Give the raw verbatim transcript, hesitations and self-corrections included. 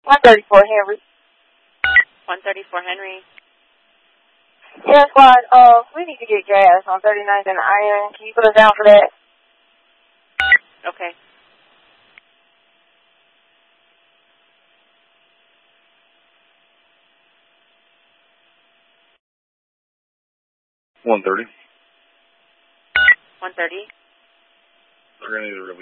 one thirty-four Henry. one thirty-four Henry. Yeah, squad, uh, we need to get gas on thirty-ninth and Iron. Can you put us down for that? Okay. one thirty. one thirty. We're going to need to release.